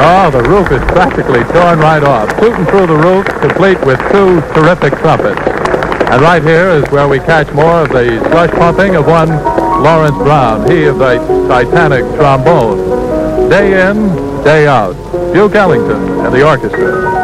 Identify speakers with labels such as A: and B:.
A: Oh, the roof is practically torn right off. Tooting through the roof, complete with two terrific trumpets. And right here is where we catch more of the slush pumping of one Lawrence Brown, he of the Titanic trombone. Day in, day out. Duke Ellington and the orchestra.